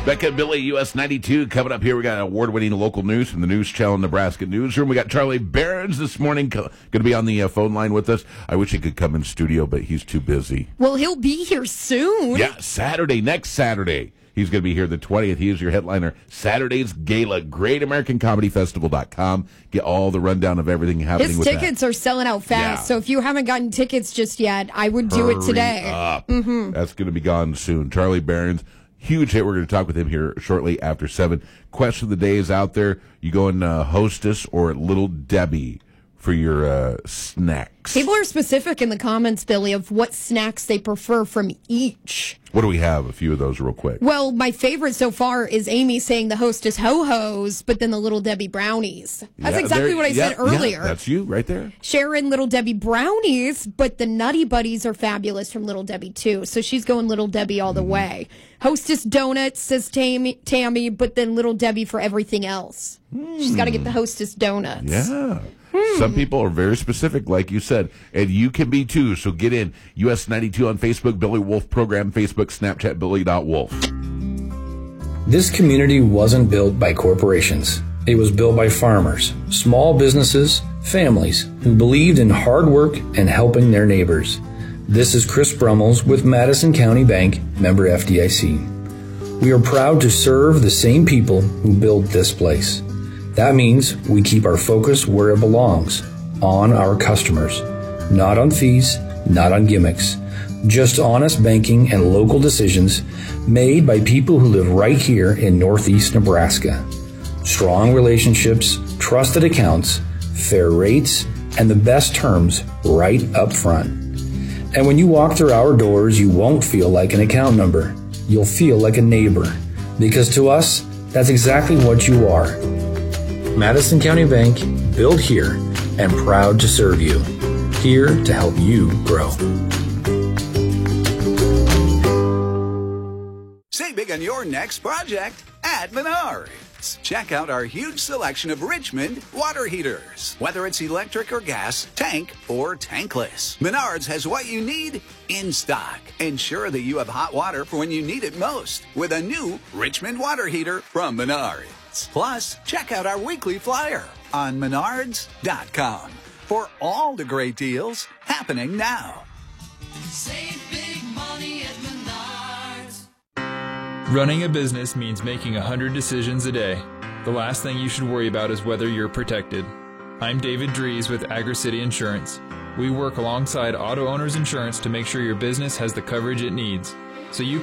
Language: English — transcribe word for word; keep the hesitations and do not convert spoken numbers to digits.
Becca and Billy, U S ninety-two, coming up here. We got award-winning local news from the News Channel Nebraska Newsroom. We got Charlie Behrens this morning, co- going to be on the uh, phone line with us. I wish he could come in studio, but he's too busy. Well, he'll be here soon. Yeah, Saturday, next Saturday. He's going to be here the twentieth. He is your headliner. Saturday's Gala, great american comedy festival dot com. Get all the rundown of everything happening His with tickets that. are selling out fast, Yeah. so if you haven't gotten tickets just yet, I would do Hurry it today. up. Mm-hmm. That's going to be gone soon. Charlie Behrens, huge hit. We're going to talk with him here shortly after seven. Question of the day is out there. You going uh, Hostess or Little Debbie for your uh, snacks? People are specific in the comments, Billy, of what snacks they prefer from each. What do we have? A few of those real quick. Well, my favorite so far is Amy saying the Hostess Ho-Hos, but then the Little Debbie Brownies. That's Yeah, exactly there- what I yeah, said earlier. Yeah, that's you right there. Sharon, Little Debbie Brownies, but the Nutty Buddies are fabulous from Little Debbie, too. So she's going Little Debbie all the Mm-hmm. way. Hostess Donuts, says Tammy, Tammy, but then Little Debbie for everything else. Mm. She's got to get the Hostess Donuts. Yeah. Some people are very specific, like you said, and you can be too. So get in. U S ninety-two on Facebook, Billy Wolf Program, Facebook, Snapchat, Billy dot Wolf. This community wasn't built by corporations. It was built by farmers, small businesses, families who believed in hard work and helping their neighbors. This is Chris Brummels with Madison County Bank, member F D I C. We are proud to serve the same people who built this place. That means we keep our focus where it belongs, on our customers. Not on fees, not on gimmicks. Just honest banking and local decisions made by people who live right here in Northeast Nebraska. Strong relationships, trusted accounts, fair rates, and the best terms right up front. And when you walk through our doors, you won't feel like an account number. You'll feel like a neighbor. Because to us, that's exactly what you are. Madison County Bank, built here and proud to serve you. Here to help you grow. Save big on your next project at Menards. Check out our huge selection of Richmond water heaters. Whether it's electric or gas, tank or tankless, Menards has what you need in stock. Ensure that you have hot water for when you need it most with a new Richmond water heater from Menards. Plus, check out our weekly flyer on menards dot com for all the great deals happening now. Save big money at Menards. Running a business means making a hundred decisions a day. The last thing you should worry about is whether you're protected. I'm David Dries with Agri-City Insurance. We work alongside Auto Owners Insurance to make sure your business has the coverage it needs, so you